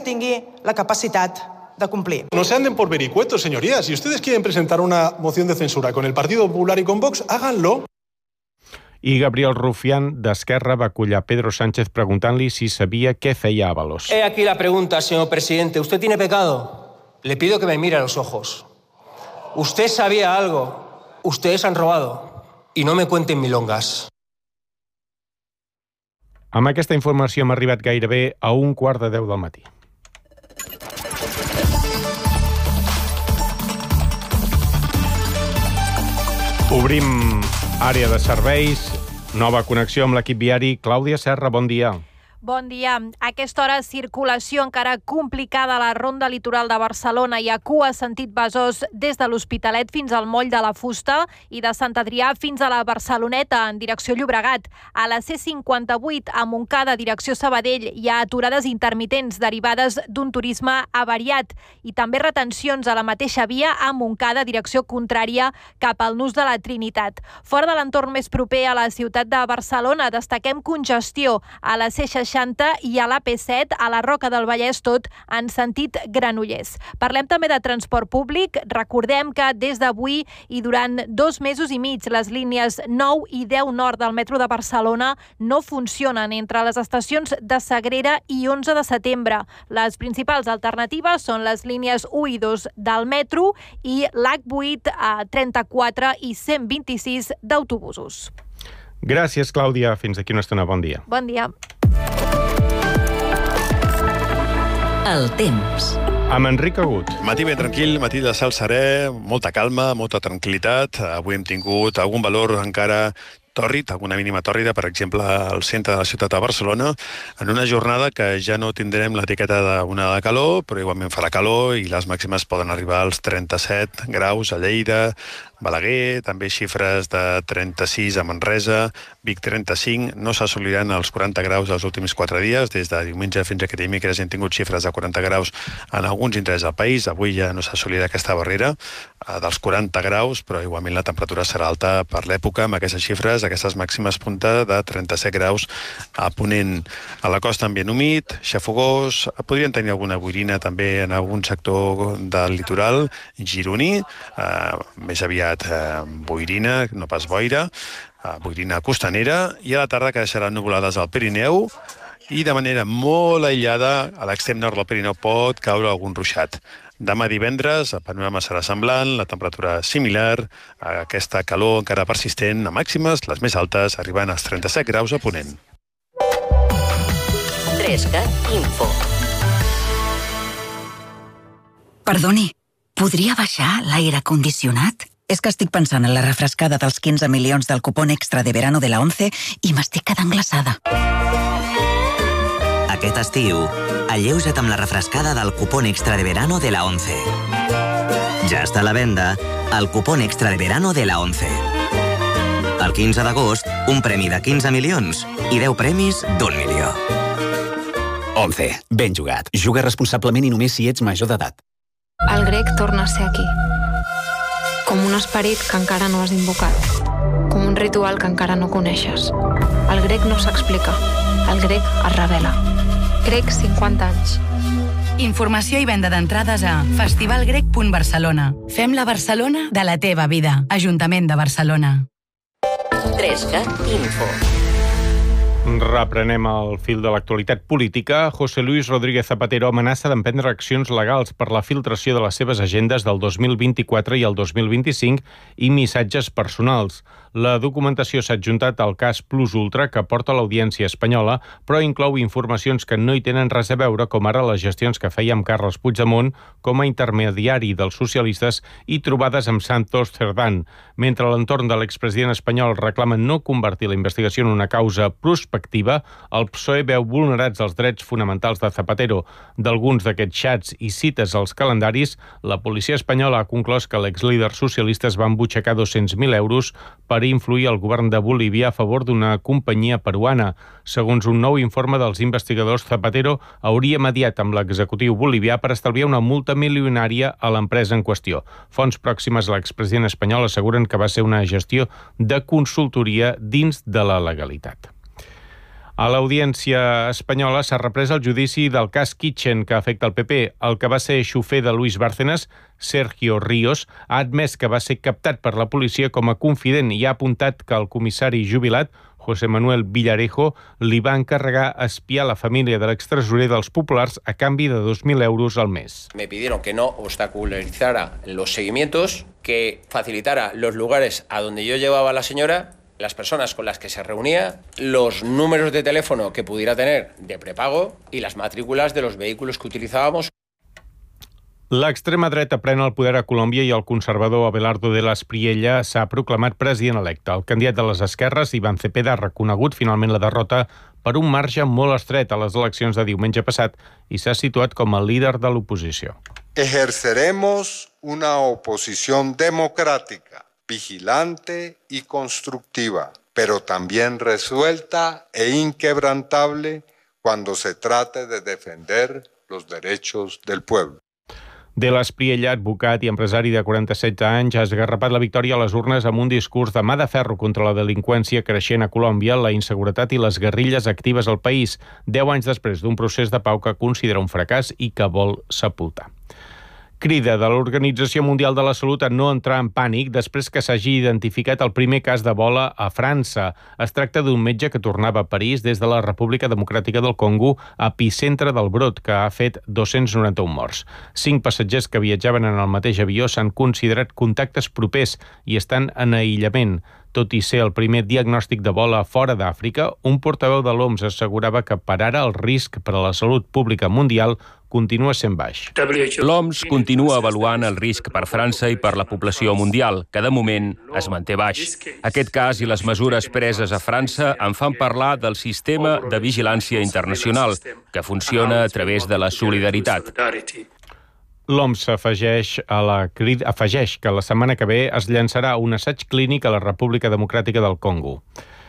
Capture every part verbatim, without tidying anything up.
tingui la capacitat de cumplir. No se anden por vericuetos, señorías. Si ustedes quieren presentar una moción de censura con el Partido Popular y con Vox, háganlo. I Gabriel Rufián, d'Esquerra, va acollar Pedro Sánchez preguntant-li si sabia què feia Ábalos. He aquí la pregunta, señor presidente. ¿Usted tiene pecado? Le pido que me mire a los ojos. ¿Usted sabía algo? Ustedes han robado. Y no me cuenten milongas. Amb aquesta informació hem arribat gairebé a un quart de deu del matí. Obrim àrea de serveis, nova connexió amb l'equip viari. Clàudia Serra, bon dia. Bon dia. A aquesta hora, circulació encara complicada a la Ronda Litoral de Barcelona. Hi ha cua sentit Besòs des de l'Hospitalet fins al Moll de la Fusta i de Sant Adrià fins a la Barceloneta en direcció Llobregat. A la C cinquanta-vuit a Montcada, direcció Sabadell, hi ha aturades intermitents derivades d'un turisme avariat i també retencions a la mateixa via a Montcada, direcció contrària cap al nus de la Trinitat. Fora de l'entorn més proper a la ciutat de Barcelona, destaquem congestió a la C seixanta i a l'A P set a la Roca del Vallès, tot en sentit Granollers. Parlem també de transport públic. Recordem que des d'avui i durant dos mesos i mig les línies nou i deu nord del metro de Barcelona no funcionen entre les estacions de Sagrera i onze de setembre. Les principals alternatives són les línies u i dos del metro i l'H vuit, trenta-quatre i cent vint-i-sis d'autobusos. Gràcies, Clàudia. Fins d'aquí una estona. Bon dia. Bon dia. El temps. Amb Enric Agut. Matí ben tranquil, matí de cel serè, molta calma, molta tranquil·litat. Avui hem tingut algun valor encara tòrrid, alguna mínima tòrrida, per exemple, al centre de la ciutat de Barcelona, en una jornada que ja no tindrem l'etiqueta d'una de calor, però igualment farà calor i les màximes poden arribar als trenta-set graus a Lleida, Balaguer, també xifres de trenta-sis a Manresa, Vic trenta-cinc, no s'assoliran els quaranta graus dels últims quatre dies, des de diumenge fins a aquest dimecres hem tingut xifres de quaranta graus en alguns indrets del país, avui ja no s'assolirà aquesta barrera dels quaranta graus, però igualment la temperatura serà alta per l'època, amb aquestes xifres, aquestes màximes punta de trenta-set graus a Ponent. A la costa ambient humit, xafogós, podrien tenir alguna boirina també en algun sector del litoral gironí, eh, més aviat eh, boirina, no pas boira, eh, boirina costanera, i a la tarda que deixaran nuvolades al Pirineu i de manera molt aïllada a l'extrem nord del Pirineu pot caure algun ruixat. Demà divendres el panorama serà semblant, la temperatura similar, aquesta calor encara persistent, a màximes, les més altes, arribant als trenta-set graus a Ponent. Trescat Info. Perdoni, podria baixar l'aire condicionat? És que estic pensant en la refrescada dels quinze milions del cupón extra de verano de la ONCE i m'estic quedant glaçada. Aquest estiu, alleuja't amb la refrescada del cupón extra de verano de la ONCE. Ja està a la venda el cupón extra de verano de la ONCE. El quinze d'agost, un premi de quinze milions i deu premis d'un milió. ONCE. Ben jugat. Juga responsablement i només si ets major d'edat. El grec torna a ser aquí. Com un esperit que encara no has invocat. Com un ritual que encara no coneixes. El grec no s'explica. El grec es revela. Grec cinquanta anys. Informació i venda d'entrades a festivalgrec punt barcelona. Fem la Barcelona de la teva vida. Ajuntament de Barcelona. Trescat Info. Reprenem el fil de l'actualitat política. José Luis Rodríguez Zapatero amenaça d'emprendre accions legals per la filtració de les seves agendes del dos mil vint-i-quatre i el dos mil vint-i-cinc i missatges personals. La documentació s'ha adjuntat al cas Plus Ultra que porta l'Audiència espanyola, però inclou informacions que no hi tenen res a veure, com ara les gestions que feia amb Carles Puigdemont com a intermediari dels socialistes i trobades amb Santos Cerdán. Mentre l'entorn de l'expresident espanyol reclama no convertir la investigació en una causa prospectiva, el P S O E veu vulnerats els drets fonamentals de Zapatero. D'alguns d'aquests xats i cites als calendaris, la policia espanyola ha conclòs que l'exlíder socialista es va embutxacar dos-cents mil euros per influir el govern de Bolívia a favor d'una companyia peruana. Segons un nou informe dels investigadors, Zapatero hauria mediat amb l'executiu bolivià per estalviar una multa milionària a l'empresa en qüestió. Fonts pròximes a l'expresident espanyol asseguren que va ser una gestió de consultoria dins de la legalitat. A l'Audiència espanyola s'ha reprès el judici del cas Kitchen que afecta el P P. El que va ser xofer de Luis Bárcenas, Sergio Ríos, ha admès que va ser captat per la policia com a confident i ha apuntat que el comissari jubilat, José Manuel Villarejo, li va encarregar espiar la família de l'extresorer dels Populars a canvi de dos mil euros al mes. Me pidieron que no obstaculizara los seguimientos, que facilitara los lugares a donde yo llevaba a la señora, las personas con las que se reunía, los números de teléfono que pudiera tener de prepago y las matrículas de los vehículos que utilizábamos. L'extrema dreta pren el poder a Colòmbia i el conservador Abelardo de la Espriella s'ha proclamat president electe. El candidat de les esquerres, Iván Cepeda, ha reconegut finalment la derrota per un marge molt estret a les eleccions de diumenge passat i s'ha situat com a líder de l'oposició. Ejerceremos una oposición democrática, vigilante y constructiva, pero también resuelta e inquebrantable cuando se trate de defender los derechos del pueblo. De l'Espriella, advocat i empresari de quaranta-set anys, ha esgarrapat la victòria a les urnes amb un discurs de mà de ferro contra la delinqüència creixent a Colòmbia, la inseguretat i les guerrilles actives al país, deu anys després d'un procés de pau que considera un fracàs i que vol sepultar. Crida de l'Organització Mundial de la Salut a no entrar en pànic després que s'hagi identificat el primer cas d'Ebola a França. Es tracta d'un metge que tornava a París des de la República Democràtica del Congo, epicentre del brot, que ha fet dos-cents noranta-un morts. Cinc passatgers que viatjaven en el mateix avió s'han considerat contactes propers i estan en aïllament. Tot i ser el primer diagnòstic d'Ebola fora d'Àfrica, un portaveu de l'O M S assegurava que per ara el risc per a la salut pública mundial continua sent baix. L'O M S continua avaluant el risc per França i per la població mundial, que de moment es manté baix. Aquest cas i les mesures preses a França en fan parlar del sistema de vigilància internacional, que funciona a través de la solidaritat. L'O M S afegeix, a la, afegeix que la setmana que ve es llançarà un assaig clínic a la República Democràtica del Congo.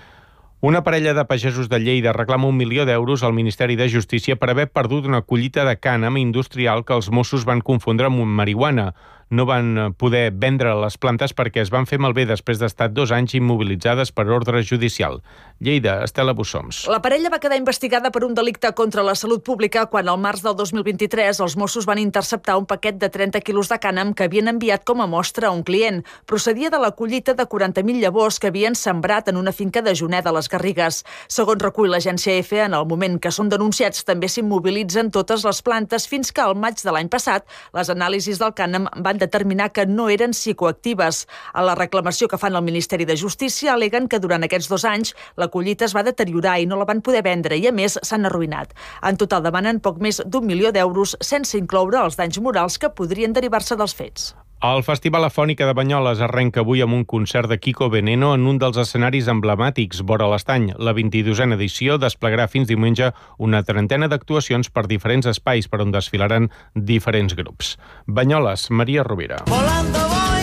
Una parella de pagesos de Lleida reclama un milió d'euros al Ministeri de Justícia per haver perdut una collita de cànem industrial que els Mossos van confondre amb marihuana. No van poder vendre les plantes perquè es van fer malbé després d'estar dos anys immobilitzades per ordre judicial. Lleida, Estela Bussoms. La parella va quedar investigada per un delicte contra la salut pública quan al març del dos mil vint-i-tres els Mossos van interceptar un paquet de trenta quilos de cànem que havien enviat com a mostra a un client. Procedia de la collita de quaranta mil llavors que havien sembrat en una finca de Juneda a les Garrigues. Segons recull l'agència E F E, en el moment que són denunciats també s'immobilitzen totes les plantes fins que al maig de l'any passat les anàlisis del cànem van determinar que no eren psicoactives. A la reclamació que fan al Ministeri de Justícia aleguen que durant aquests dos anys la collita es va deteriorar i no la van poder vendre i, a més, s'han arruïnat. En total demanen poc més d'un milió d'euros sense incloure els danys morals que podrien derivar-se dels fets. El Festival Afònica de Banyoles arrenca avui amb un concert de Kiko Veneno en un dels escenaris emblemàtics vora l'Estany. La vint-i-dosena edició desplegarà fins diumenge una trentena d'actuacions per diferents espais per on desfilaran diferents grups. Banyoles, Maria Rovira. Volando voy,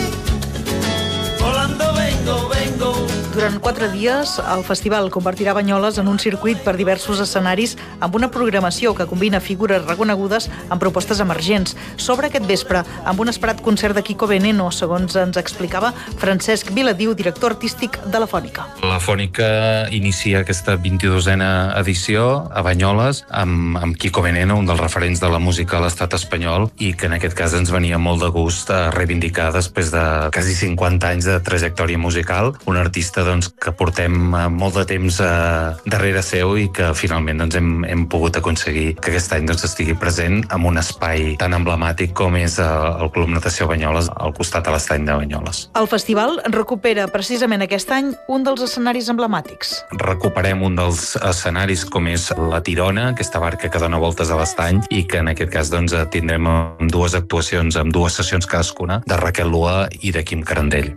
volando vengo, vengo. Durant quatre dies, el festival convertirà Banyoles en un circuit per diversos escenaris amb una programació que combina figures reconegudes amb propostes emergents. S'obre aquest vespre amb un esperat concert de Kiko Veneno, segons ens explicava Francesc Viladiu, director artístic de la Fònica. La Fònica inicia aquesta vint-i-dosena edició a Banyoles amb, amb Kiko Veneno, un dels referents de la música a l'estat espanyol, i que en aquest cas ens venia molt de gust a reivindicar després de quasi cinquanta anys de trajectòria musical, un artista doncs, que portem molt de temps eh, darrere seu i que finalment doncs, hem, hem pogut aconseguir que aquest any doncs, estigui present en un espai tan emblemàtic com és el Club Natació Banyoles al costat de l'estany de Banyoles. El festival recupera precisament aquest any un dels escenaris emblemàtics. Recuperem un dels escenaris com és la Tirona, aquesta barca que dona voltes a l'estany i que en aquest cas doncs, tindrem dues actuacions amb dues sessions cadascuna de Raquel Lua i de Quim Carandell.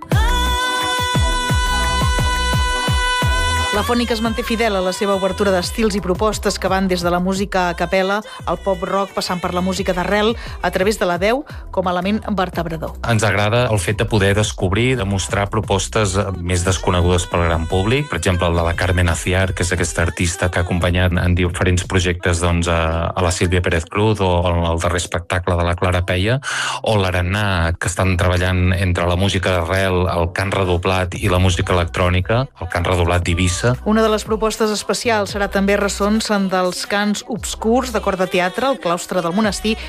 La Fònica es manté fidel a la seva obertura d'estils i propostes que van des de la música a capella al pop-rock passant per la música d'arrel a través de la veu com a element vertebrador. Ens agrada el fet de poder descobrir, de mostrar propostes més desconegudes pel gran públic. Per exemple, el de la Carmen Aciar, que és aquesta artista que ha acompanyat en diferents projectes doncs, a, a la Sílvia Pérez Cruz, o el darrer espectacle de la Clara Peia, o l'Arannà, que estan treballant entre la música d'arrel, el cant redoblat i la música electrònica, el cant redoblat d'Eivissa, missa. Una de les propostes especials serà també ressons dels cants obscurs de cor de teatre al claustre del monestir